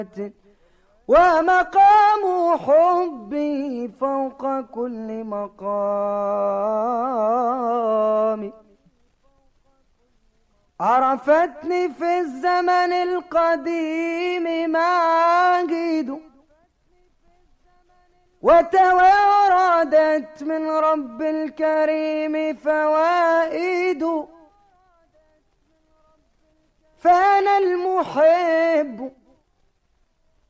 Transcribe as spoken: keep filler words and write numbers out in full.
ومقام حبي فوق كل مقام. عرفتني في الزمن القديم معاجد، وتواردت من رب الكريم فوائد. فأنا المحب